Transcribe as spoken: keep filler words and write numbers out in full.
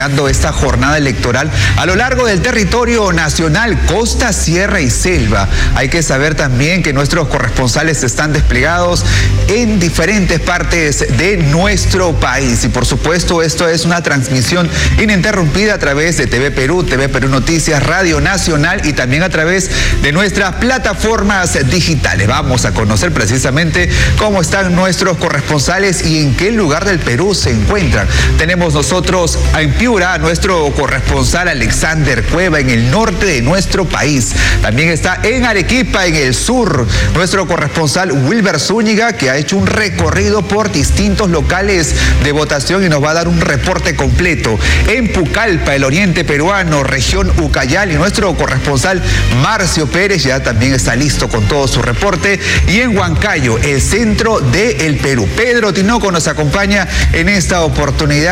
Esta jornada electoral a lo largo del territorio nacional, costa, sierra y selva. Hay que saber también que nuestros corresponsales están desplegados en diferentes partes de nuestro país. Y por supuesto, esto es una transmisión ininterrumpida a través de T V Perú, T V Perú Noticias, Radio Nacional y también a través de nuestras plataformas digitales. Vamos a conocer precisamente cómo están nuestros corresponsales y en qué lugar del Perú se encuentran. Tenemos nosotros en Piura a nuestro corresponsal Alexander Cueva en el norte de nuestro país. También está en Arequipa, en el sur, nuestro corresponsal Wilber Zúñiga, que ha hecho un recorrido por distintos locales de votación y nos va a dar un reporte completo. En Pucallpa, el oriente peruano, región Ucayali, nuestro corresponsal Marcio Pérez ya también está listo con todo su reporte. Y en Huancayo, el centro del Perú, Pedro Tinoco nos acompaña en esta oportunidad.